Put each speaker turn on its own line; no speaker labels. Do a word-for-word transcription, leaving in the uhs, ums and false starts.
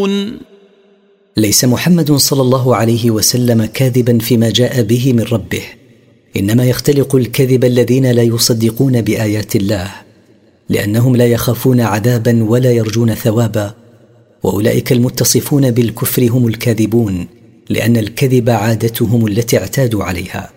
الكاذبون.
ليس محمد صلى الله عليه وسلم كاذبا فيما جاء به من ربه، إنما يختلق الكذب الذين لا يصدقون بآيات الله، لأنهم لا يخافون عذابا ولا يرجون ثوابا، وأولئك المتصفون بالكفر هم الكاذبون، لأن الكذب عادتهم التي اعتادوا عليها.